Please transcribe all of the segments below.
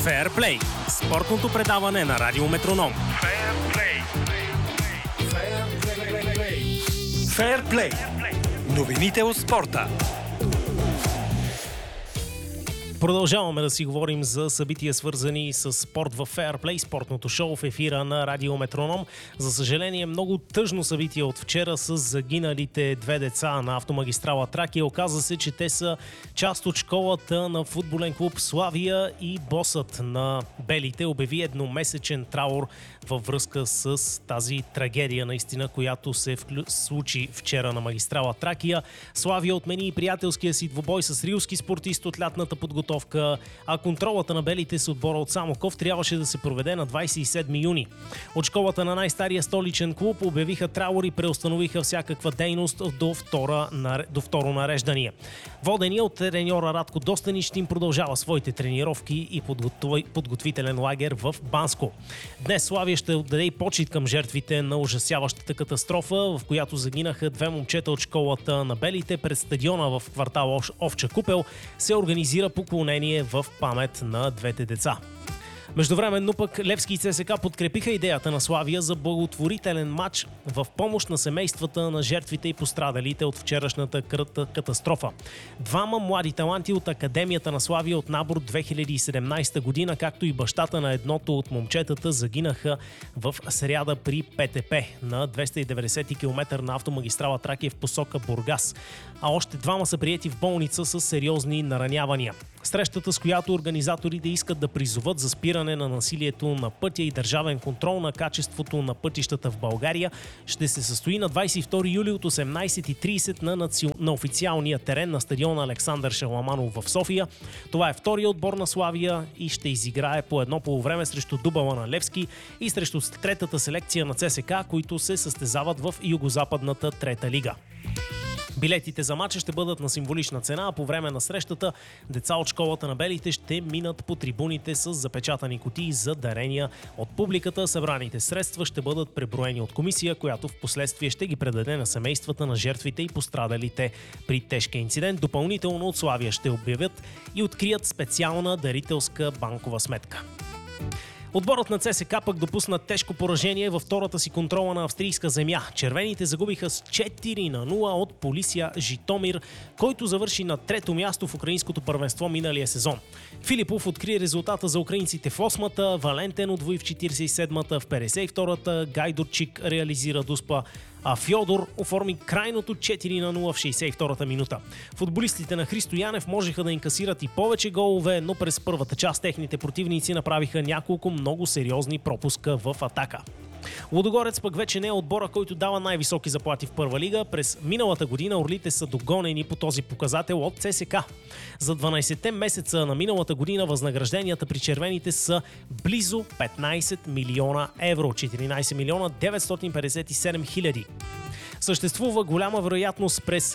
Феърплей – спортното предаване на Радио Метроном. Феърплей. Новините от спорта. Продължаваме да си говорим за събития, свързани с спорт в Феърплей, спортното шоу в ефира на Радио Метроном. За съжаление, много тъжно събитие от вчера с загиналите две деца на автомагистрала Тракия. Оказа се, че те са част от школата на футболен клуб Славия и босът на белите обяви едномесечен траур във връзка с тази трагедия, наистина, която се случи вчера на магистрала Тракия. Славия отмени приятелския си двубой с рилски спортист от лятната подготовка, а контролата на белите с отбора от Самоков трябваше да се проведе на 27 юни. От школата на най-стария столичен клуб обявиха траур и преустановиха всякаква дейност до второ нареждане. Водения от треньора Радко Достенич им продължава своите тренировки и подготвителен лагер в Банско. Днес Славия ще отдаде и почит към жертвите на ужасяващата катастрофа, в която загинаха две момчета от школата на белите. Пред стадиона в квартал Овча купел се организира поклонение в памет на двете деца. Междувременно пък Левски и ЦСКА подкрепиха идеята на Славия за благотворителен матч в помощ на семействата на жертвите и пострадалите от вчерашната катастрофа. Двама млади таланти от Академията на Славия от набор 2017 година, както и бащата на едното от момчетата, загинаха в сряда при ПТП на 290 км на автомагистрала Тракия в посока Бургас. А още двама са приети в болница с сериозни наранявания. Срещата, с която организаторите искат да призоват за спиране на насилието на пътя и държавен контрол на качеството на пътищата в България, ще се състои на 22 юли от 18:30 на официалния терен на стадиона Александър Шаламанов в София. Това е втория отбор на Славия и ще изиграе по едно полувреме срещу Дубала на Левски и срещу третата селекция на ЦСКА, които се състезават в югозападната трета лига. Билетите за матча ще бъдат на символична цена, а по време на срещата деца от школата на белите ще минат по трибуните с запечатани кутии за дарения от публиката. Събраните средства ще бъдат преброени от комисия, която в последствие ще ги предаде на семействата на жертвите и пострадалите при тежкия инцидент. Допълнително от Славия ще обявят и открият специална дарителска банкова сметка. Отборът на ЦСКА пък допусна тежко поражение във втората си контрола на австрийска земя. Червените загубиха с 4-0 от Полисия Житомир, който завърши на трето място в украинското първенство миналия сезон. Филипов откри резултата за украинците в 8-та, Валентен удвои в 47-та, в 52-та Гайдурчик реализира дуспа, а Фьодор оформи крайното 4-0 в 62-та минута. Футболистите на Христо Янев можеха да инкасират и повече голове, но през първата част техните противници направиха няколко много сериозни пропуска в атака. Лудогорец пък вече не е отбора, който дава най-високи заплати в първа лига. През миналата година орлите са догонени по този показател от ЦСКА. За 12-те месеца на миналата година възнагражденията при червените са близо 15 милиона евро, 14 милиона 957 хиляди. Съществува голяма вероятност през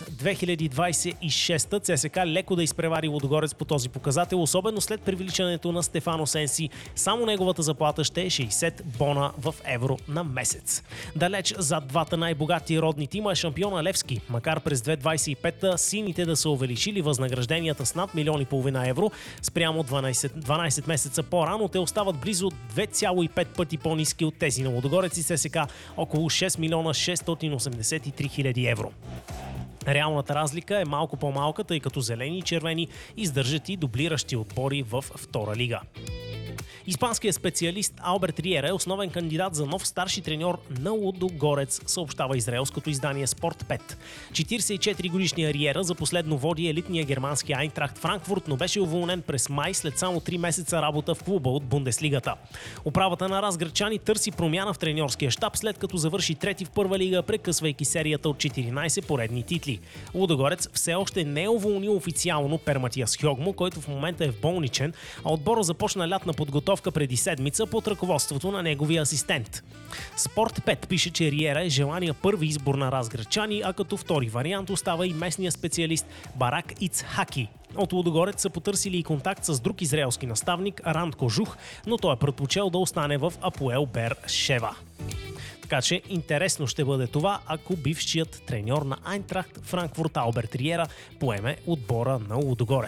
2026 ЦСКА леко да изпревари Лудогорец по този показател, особено след привличането на Стефано Сенси. Само неговата заплата ще е 60 бона в евро на месец. Далеч зад двата най-богати родни тима е шампиона Левски. Макар през 2025 сините да са увеличили възнагражденията с над 1,5 милиона евро, спрямо 12 месеца по-рано те остават близо 2,5 пъти по-ниски от тези на Лудогорец и ЦСКА, около 6 милиона 683 хиляди евро. Реалната разлика е малко по-малка, тъй като зелени и червени издържат и дублиращи отбори в втора лига. Испанският специалист Алберт Риера е основен кандидат за нов старши треньор на Лудогорец, съобщава израелското издание Спорт 5. 44-годишният Риера за последно води елитния германски Айнтрахт Франкфурт, но беше уволнен през май след само 3 месеца работа в клуба от Бундеслигата. Управата на разграчани търси промяна в треньорския щаб, след като завърши трети в първа лига, прекъсвайки серията от 14 поредни титли. Лудогорец все още не е уволнил официално Перматиас Хьогмо, който в момента е в болничен, а отбора започна лятна подготовка преди седмица под ръководството на неговия асистент. Спорт 5 пише, че Риера е желания първи избор на разграчани, а като втори вариант остава и местния специалист Барак Ицхаки. От Лудогорец са потърсили и контакт с друг израелски наставник Ранд Кожух, но той е предпочел да остане в Апоел Бер Шева. Така че интересно ще бъде това, ако бившият треньор на Айнтрахт Франкфурт Алберт Риера поеме отбора на Лудогорец.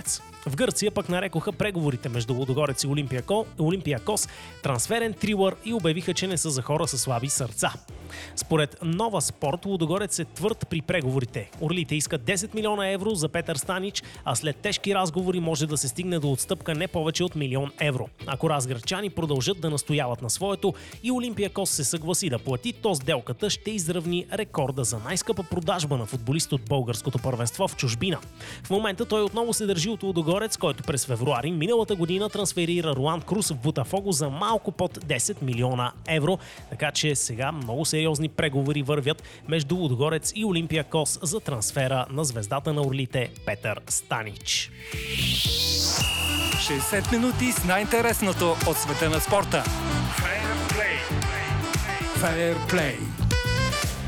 В Гърция пък нарекоха преговорите между Лудогорец и Олимпиакос трансферен трилър и обявиха, че не са за хора със слаби сърца. Според Нова Спорт, Лудогорец е твърд при преговорите. Орлите искат 10 милиона евро за Петър Станич, а след тежки разговори може да се стигне до отстъпка не повече от 1 милион евро. Ако разградчани продължат да настояват на своето и Олимпиакос се съгласи да плати, то сделката ще изравни рекорда за най-скъпа продажба на футболист от българското първенство в чужбина. В момента той отново се държи от Лудогорец, който през февруари миналата година трансферира Руан Крус в Бутафого за малко под 10 милиона евро, така че сега много сериозни преговори вървят между Лудогорец и Олимпиакос за трансфера на звездата на орлите Петър Станич. 60 минути с най-интересното от света на спорта. Fair Play.